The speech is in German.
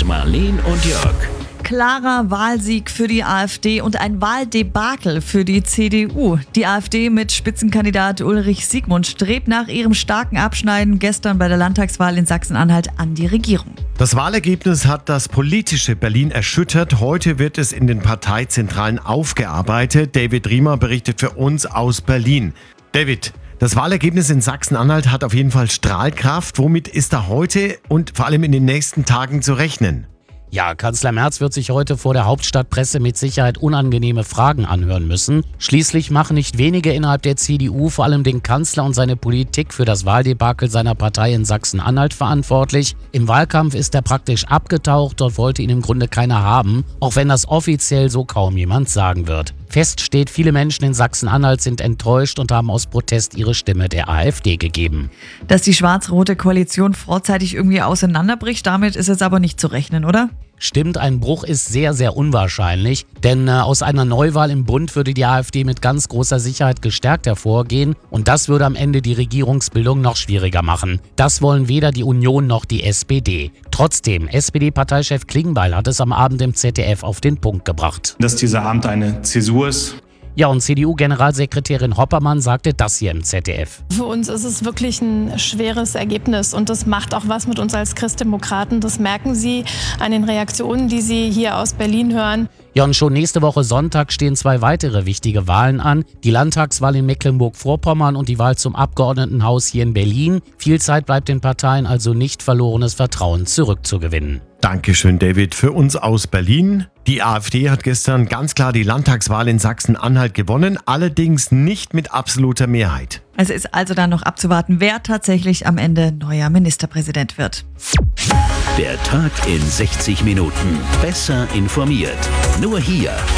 Marleen und Jörg. Klarer Wahlsieg für die AfD und ein Wahldebakel für die CDU. Die AfD mit Spitzenkandidat Ulrich Siegmund strebt nach ihrem starken Abschneiden gestern bei der Landtagswahl in Sachsen-Anhalt an die Regierung. Das Wahlergebnis hat das politische Berlin erschüttert. Heute wird es in den Parteizentralen aufgearbeitet. David Riemer berichtet für uns aus Berlin. David, das Wahlergebnis in Sachsen-Anhalt hat auf jeden Fall Strahlkraft. Womit ist da heute und vor allem in den nächsten Tagen zu rechnen? Ja, Kanzler Merz wird sich heute vor der Hauptstadtpresse mit Sicherheit unangenehme Fragen anhören müssen. Schließlich machen nicht wenige innerhalb der CDU vor allem den Kanzler und seine Politik für das Wahldebakel seiner Partei in Sachsen-Anhalt verantwortlich. Im Wahlkampf ist er praktisch abgetaucht, dort wollte ihn im Grunde keiner haben, auch wenn das offiziell so kaum jemand sagen wird. Fest steht, viele Menschen in Sachsen-Anhalt sind enttäuscht und haben aus Protest ihre Stimme der AfD gegeben. Dass die schwarz-rote Koalition vorzeitig irgendwie auseinanderbricht, damit ist jetzt aber nicht zu rechnen, oder? Stimmt, ein Bruch ist sehr, sehr unwahrscheinlich, denn aus einer Neuwahl im Bund würde die AfD mit ganz großer Sicherheit gestärkt hervorgehen und das würde am Ende die Regierungsbildung noch schwieriger machen. Das wollen weder die Union noch die SPD. Trotzdem, SPD-Parteichef Klingbeil hat es am Abend im ZDF auf den Punkt gebracht. Dass dieser Abend eine Zäsur ist. Ja, und CDU-Generalsekretärin Hoppermann sagte das hier im ZDF. Für uns ist es wirklich ein schweres Ergebnis und das macht auch was mit uns als Christdemokraten. Das merken Sie an den Reaktionen, die Sie hier aus Berlin hören. Ja, und schon nächste Woche Sonntag stehen 2 weitere wichtige Wahlen an. Die Landtagswahl in Mecklenburg-Vorpommern und die Wahl zum Abgeordnetenhaus hier in Berlin. Viel Zeit bleibt den Parteien also nicht, verlorenes Vertrauen zurückzugewinnen. Dankeschön, David. Für uns aus Berlin. Die AfD hat gestern ganz klar die Landtagswahl in Sachsen-Anhalt gewonnen, allerdings nicht mit absoluter Mehrheit. Es ist also dann noch abzuwarten, wer tatsächlich am Ende neuer Ministerpräsident wird. Der Tag in 60 Minuten. Besser informiert. Nur hier